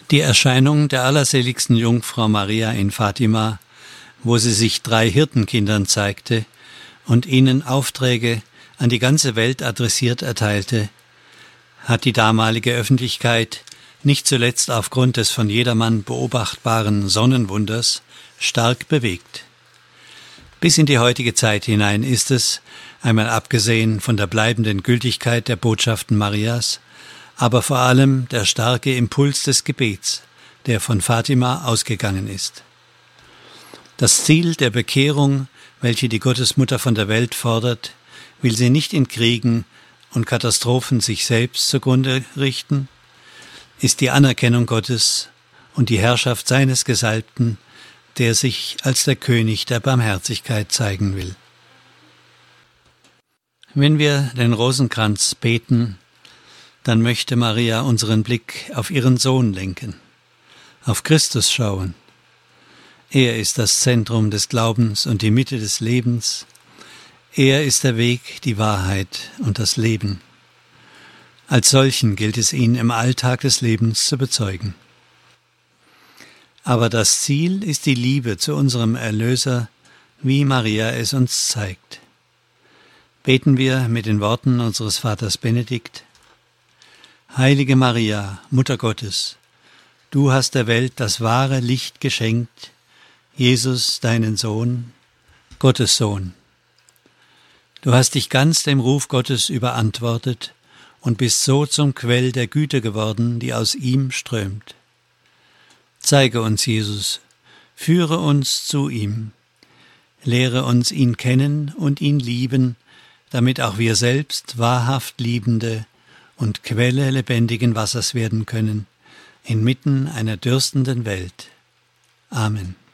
Die Erscheinung der allerseligsten Jungfrau Maria in Fatima, wo sie sich 3 Hirtenkindern zeigte und ihnen Aufträge an die ganze Welt adressiert erteilte, hat die damalige Öffentlichkeit nicht zuletzt aufgrund des von jedermann beobachtbaren Sonnenwunders stark bewegt. Bis in die heutige Zeit hinein ist es, einmal abgesehen von der bleibenden Gültigkeit der Botschaften Marias, aber vor allem der starke Impuls des Gebets, der von Fatima ausgegangen ist. Das Ziel der Bekehrung, welche die Gottesmutter von der Welt fordert, will sie nicht in Kriegen und Katastrophen sich selbst zugrunde richten, ist die Anerkennung Gottes und die Herrschaft seines Gesalbten, der sich als der König der Barmherzigkeit zeigen will. Wenn wir den Rosenkranz beten, dann möchte Maria unseren Blick auf ihren Sohn lenken, auf Christus schauen. Er ist das Zentrum des Glaubens und die Mitte des Lebens. Er ist der Weg, die Wahrheit und das Leben. Als solchen gilt es ihn im Alltag des Lebens zu bezeugen. Aber das Ziel ist die Liebe zu unserem Erlöser, wie Maria es uns zeigt. Beten wir mit den Worten unseres Vaters Benedikt: Heilige Maria, Mutter Gottes, du hast der Welt das wahre Licht geschenkt, Jesus, deinen Sohn, Gottes Sohn. Du hast dich ganz dem Ruf Gottes überantwortet und bist so zum Quell der Güte geworden, die aus ihm strömt. Zeige uns Jesus, führe uns zu ihm, lehre uns ihn kennen und ihn lieben, damit auch wir selbst wahrhaft Liebende und Quelle lebendigen Wassers werden können, inmitten einer dürstenden Welt. Amen.